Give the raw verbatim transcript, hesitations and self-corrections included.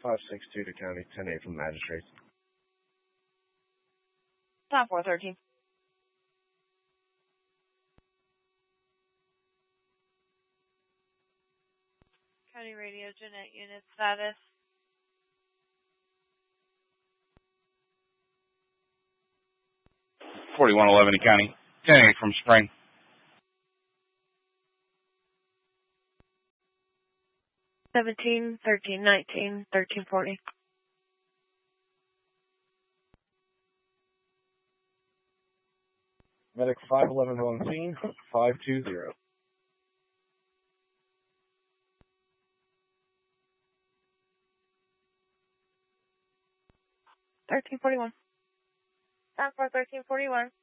five six two to County, ten eight from Magistrates. Time four thirteen. County Radio, Jeanette unit status. forty-one eleven to County, ten eight from Spring. seventeen, thirteen, nineteen, thirteen forty. Medic five eleven on scene, five two zero. thirteen forty-one. Time for thirteen forty-one.